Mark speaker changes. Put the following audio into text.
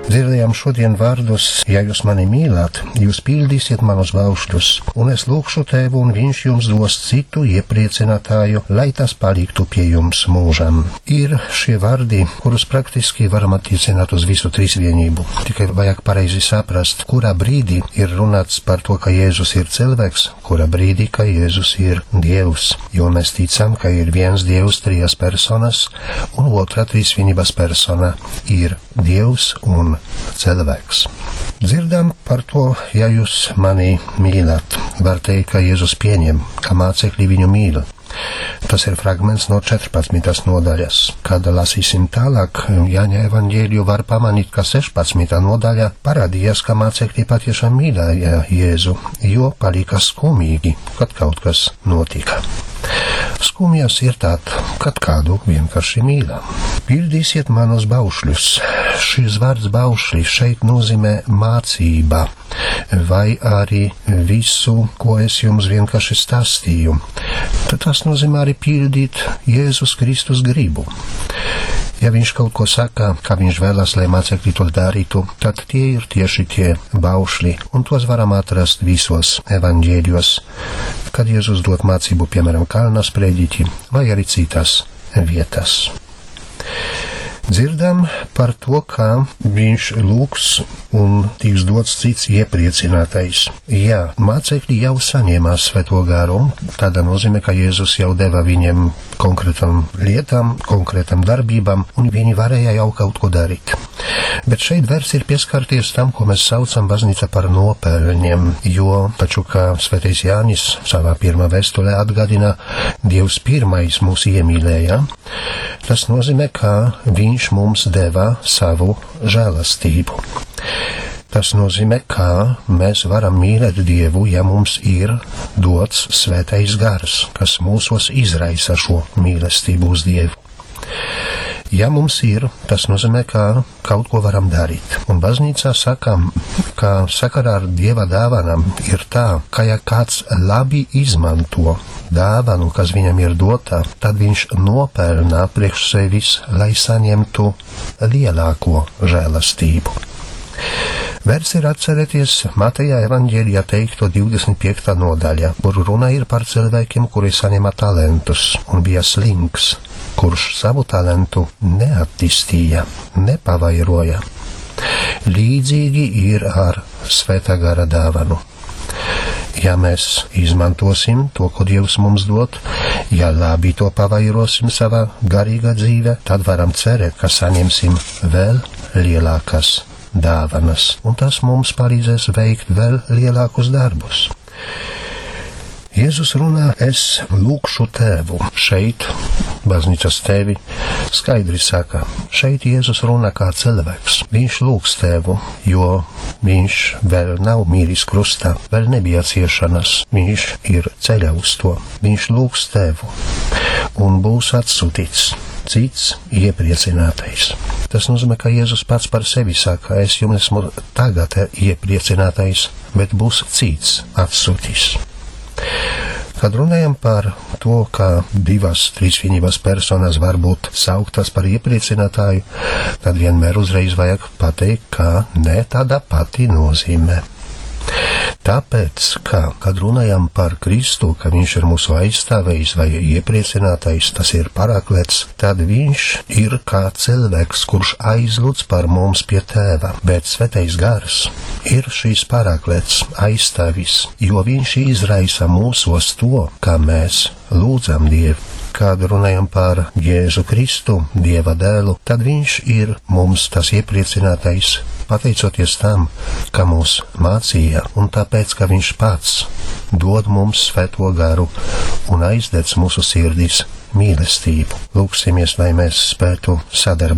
Speaker 1: Dzirdējām šodien vārdus: ja jūs mani mīlat, jūs pildīsiet manus baušļus, un es lūkšu Tēvu, un viņš jums dos citu iepriecinātāju, lai tas paliktu pie jums mūžam. Ir šie vārdi, kurus praktiski varam attiecināt uz visu trīsvienību. Tikai vajag pareizi saprast, kurā brīdī ir runāts par to, ka Jēzus ir cilvēks, kurā brīdī, ka Jēzus ir Dievs. Jo mēs ticam, ka ir viens Dievs trijas personas, un otrā trīsvienības persona ir Dievs un cilvēks. Dzirdam par to, ja jūs mani mīlat. Var teikt, ka Jēzus pieņem, ka mācekļi viņu mīl. Tas ir fragments no 14. nodaļas. Kad lasīsim tālāk, Jāņa evaņģēliju var pamanīt, ka 16. nodaļa parādījās, ka mācekļi patiešām mīlēja Jēzu, jo palika skumīgi, kad kaut kas notika. Skumjas ir tad, kad kādu vienkārši mīlam. Pildīsiet manus baušļus. Šis vārds baušļi šeit nozīmē mācība, vai arī visu, ko es jums vienkārši stāstīju. Tad tas nozīmē arī pildīt Jēzus Kristus gribu. Ja viņš kaut ko saka, kā viņš vēlas, lai mācekļi to darītu, tad tie ir tieši tie baušļi, un tos varam atrast visos evaņģēļos, kad Jēzus dod mācību, piemēram, kalna sprediķi, vai arī citas vietas. Dzirdam par to, kā viņš lūgs un tiks dots cits iepriecinātais. Jā, mācekļi jau saņēmā Svēto garu, tāda nozīmē, ka Jēzus jau deva viņiem konkrētam lietām, konkrētam darbībām, un viņi varēja jau kaut ko darīt. Bet šeit vērts ir pieskarties tam, ko mēs saucam baznīca par nopelņiem, jo taču, kā Svētais Jānis savā pirmā vēstulē atgādina, Dievs pirmais mūs iemīlēja, tas nozīmē, ka viņš mums deva savu žēlastību. Tas nozīmē, ka mēs varam mīlēt Dievu, ja mums ir dots Svētais gars, kas mūsos izraisa šo mīlestību uz Dievu. Ja mums ir, tas nozīmē, ka kaut ko varam darīt. Un baznīcā sakam, ka sakarā ar Dieva dāvanām ir tā, ka ja kāds labi izmanto dāvanu, kas viņam ir dota, tad viņš nopelnā priekš sevis, lai saņemtu lielāko žēlastību. Vērts ir atcerēties Mateja evaņģēlijā teikto 25. nodaļa, kur runa ir par cilvēkiem, kuri saņēma talentus, un bija slings, kurš savu talentu neattīstīja, nepavairoja. Līdzīgi ir ar Svētā gara dāvanu. Ja mēs izmantosim to, ko Dievs mums dod, ja labi to pavairosim savā garīgā dzīvē, tad varam cerēt, ka saņemsim vēl lielākas dāvanas, un tas mums palīdzēs veikt vēl lielākus darbus. Jēzus runā, es lūkšu Tēvu. Šeit, baznīcas tēvi, skaidri saka, šeit Jēzus runā kā cilvēks. Viņš lūgs Tēvu, jo viņš vēl nav mīris krustā, vēl nebija ciešanas, viņš ir ceļā uz to. Viņš lūgs Tēvu, un būs atsūtīts cits iepriecinātais. Tas nozīmē, ka Jēzus pats par sevi saka, es jums esmu tagad iepriecinātais, bet būs cits atsūtīs. Kad runājam par to, ka divas trīsvienības personas var būt sauktas par iepriecinātāju, tad vienmēr uzreiz vajag pateikt, ka ne tāda pati nozīmē. Tāpēc, ka, kad runājam par Kristu, ka viņš ir mūsu aizstāvējs vai iepriecinātais, tas ir paraklets, tad viņš ir kā cilvēks, kurš aizlūdz par mums pie Tēva. Bet Svētais gars ir šīs paraklets, aizstāvis, jo viņš izraisa mūsos to, kā mēs lūdzam Dievu. Kad runājam par Jēzu Kristu, Dieva dēlu, tad viņš ir mums tas iepriecinātais, pateicoties tam, ka mūs mācīja, un tāpēc, ka viņš pats dod mums Svēto garu un aizdedz mūsu sirdīs mīlestību. Lūksimies, lai mēs spētu sadarbot